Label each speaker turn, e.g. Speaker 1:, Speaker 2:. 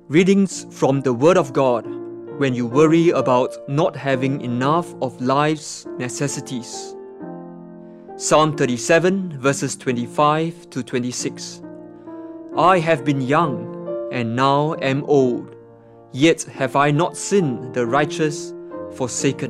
Speaker 1: Readings from the Word of God when you worry about not having enough of life's necessities. Psalm 37 verses 25 to 26. I have been young and now am old, yet have I not seen the righteous forsaken,